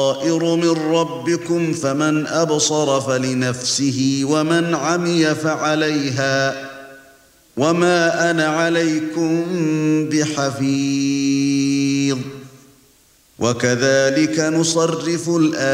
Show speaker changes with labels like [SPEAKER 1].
[SPEAKER 1] بَصَائِرُ مِن رَّبِّكُمْ فَمَنْ أَبْصَرَ فَلِنَفْسِهِ وَمَنْ عَمِيَ فَعَلَيْهَا وَمَا أَنَا عَلَيْكُمْ بِحَفِيظٍ وَكَذَلِكَ نُصَرِّفُ الْآيَاتِ